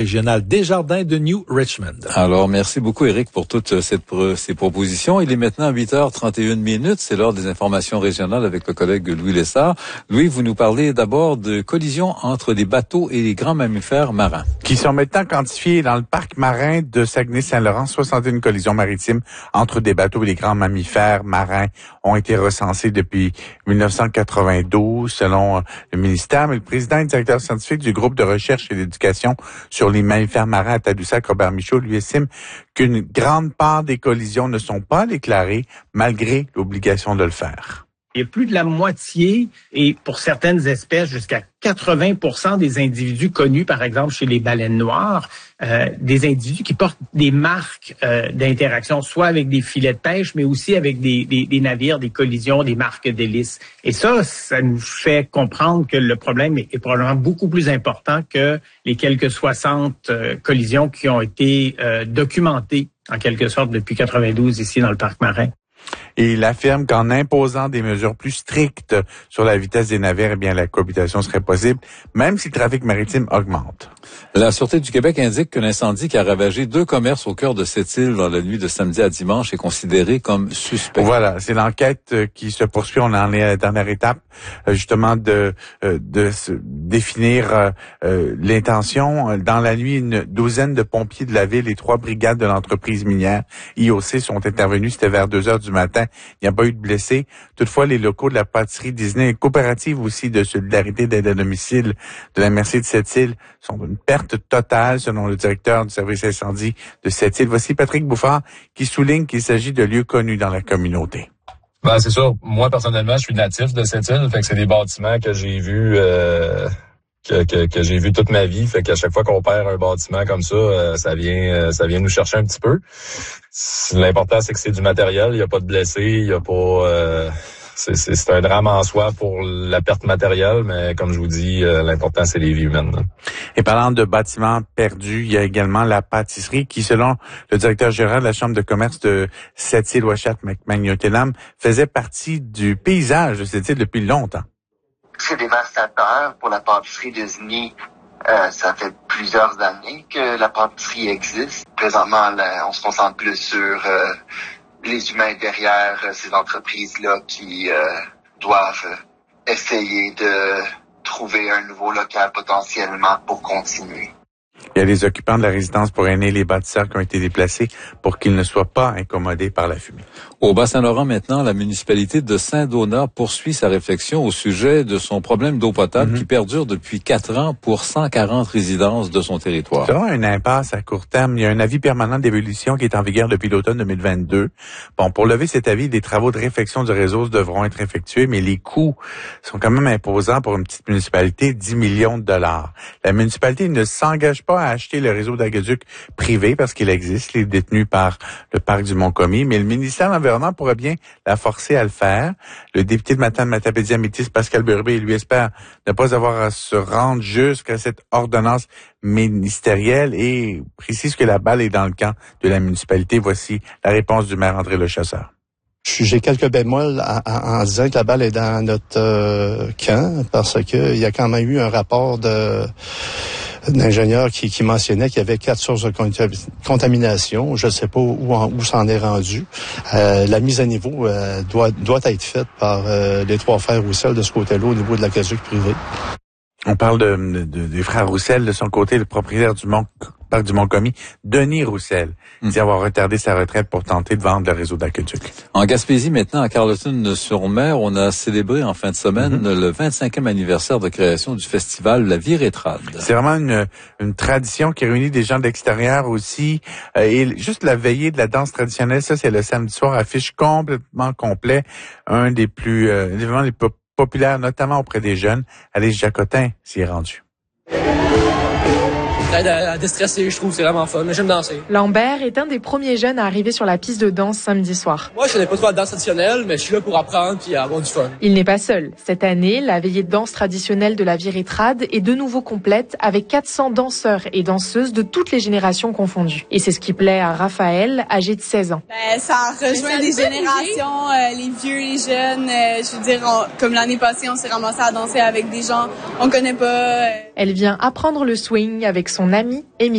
régional Desjardins de New Richmond. Alors, merci beaucoup, Éric, pour toutes ces propositions. Il est maintenant 8h31. C'est l'heure des informations régionales avec le collègue Louis Lessard. Louis, vous nous parlez d'abord de collisions entre des bateaux et les grands mammifères marins. Qui sont maintenant quantifiés dans le parc marin de Saguenay-Saint-Laurent. 61 collisions maritimes entre des bateaux et les grands mammifères marins ont été recensées depuis 1992, selon le ministère. Mais le président et directeur scientifique du groupe de recherche et d'éducation sur les mammifères marins à Tadoussac, Robert Michaud, lui estime qu'une grande part des collisions ne sont pas déclarées malgré l'obligation de le faire. Il y a plus de la moitié, et pour certaines espèces, jusqu'à 80% des individus connus, par exemple chez les baleines noires, des individus qui portent des marques d'interaction, soit avec des filets de pêche, mais aussi avec des navires, des collisions, des marques d'hélice. Et ça nous fait comprendre que le problème est probablement beaucoup plus important que les quelques 60 collisions qui ont été documentées, en quelque sorte, depuis 92 ici dans le parc marin. Et il affirme qu'en imposant des mesures plus strictes sur la vitesse des navires, eh bien, la cohabitation serait possible, même si le trafic maritime augmente. La Sûreté du Québec indique que l'incendie qui a ravagé 2 commerces au cœur de Sept-Îles dans la nuit de samedi à dimanche est considéré comme suspect. Voilà, c'est l'enquête qui se poursuit. On en est à la dernière étape, justement, de définir l'intention. Dans la nuit, une douzaine de pompiers de la ville et 3 brigades de l'entreprise minière IOC sont intervenus. C'était vers 2 heures du matin. Il n'y a pas eu de blessés. Toutefois, les locaux de la pâtisserie Disney, coopérative aussi de solidarité d'aide à domicile de la MRC de Sept-Îles, sont d'une perte totale, selon le directeur du service incendie de Sept-Îles. Voici Patrick Bouffard qui souligne qu'il s'agit de lieux connus dans la communauté. Ben, c'est sûr. Moi, personnellement, je suis natif de Sept-Îles. Fait que c'est des bâtiments que j'ai vus, que j'ai vu toute ma vie. Fait qu'à chaque fois qu'on perd un bâtiment comme ça, ça vient nous chercher un petit peu. L'important, c'est que c'est du matériel. Il n'y a pas de blessés. Il y a pas, c'est un drame en soi pour la perte matérielle, mais comme je vous dis, l'important, c'est les vies humaines. Là. Et parlant de bâtiments perdus, il y a également la pâtisserie qui, selon le directeur général de la Chambre de commerce de Sept-Îles-Ouachette, McMahon-Yotelam, faisait partie du paysage de Sept-Îles depuis longtemps. C'est dévastateur pour la pâtisserie Disney. Ça fait plusieurs années que la pâtisserie existe. Présentement, on se concentre plus sur les humains derrière ces entreprises-là qui doivent essayer de trouver un nouveau local potentiellement pour continuer. Il y a les occupants de la résidence pour aînés, les bâtisseurs qui ont été déplacés pour qu'ils ne soient pas incommodés par la fumée. Au Bas-Saint-Laurent, maintenant, la municipalité de Saint-Donat poursuit sa réflexion au sujet de son problème d'eau potable qui perdure depuis 4 ans pour 140 résidences de son territoire. C'est vraiment une impasse à court terme. Il y a un avis permanent d'évolution qui est en vigueur depuis l'automne 2022. Bon, pour lever cet avis, des travaux de réfection du réseau devront être effectués, mais les coûts sont quand même imposants pour une petite municipalité, 10 millions de dollars. La municipalité ne s'engage pas à acheter le réseau d'aqueduc privé parce qu'il existe, il est détenu par le parc du Mont-Commis, mais le ministère de l'Environnement pourrait bien la forcer à le faire. Le député de Matane-Matapédia-Métis, Pascal Bérubé, lui espère ne pas avoir à se rendre jusqu'à cette ordonnance ministérielle et précise que la balle est dans le camp de la municipalité. Voici la réponse du maire André Lechasseur. J'ai quelques bémols en disant que la balle est dans notre camp parce que il y a quand même eu un rapport d'ingénieur qui mentionnait qu'il y avait 4 sources de contamination. Je ne sais pas où ça en est rendu. La mise à niveau doit être faite par les 3 frères Roussel de ce côté-là au niveau de l'aqueduc privé. On parle des frères Roussel. De son côté, le propriétaire du parc du Mont-Commis, Denis Roussel, dit avoir retardé sa retraite pour tenter de vendre le réseau d'aqueduc. En Gaspésie, maintenant, à Carleton-sur-Mer, on a célébré en fin de semaine le 25e anniversaire de création du festival La Virée Trad. C'est vraiment une tradition qui réunit des gens d'extérieur aussi. Et juste la veillée de la danse traditionnelle, ça, c'est le samedi soir, affiche complètement complet. Un des plus événements les plus populaires, notamment auprès des jeunes. Alice Jacotin s'y est rendue. Ça aide à déstresser, je trouve, c'est vraiment fun. J'aime danser. Lambert est un des premiers jeunes à arriver sur la piste de danse samedi soir. Moi, je connais pas trop la danse traditionnelle, mais je suis là pour apprendre puis avoir du fun. Il n'est pas seul. Cette année, la veillée de danse traditionnelle de la Virée Trad est de nouveau complète avec 400 danseurs et danseuses de toutes les générations confondues. Et c'est ce qui plaît à Raphaël, âgé de 16 ans. Ça rejoint les générations, les vieux, les jeunes. Je veux dire, comme l'année passée, on s'est ramassé à danser avec des gens on connaît pas. Elle vient apprendre le swing avec son amie Émilie.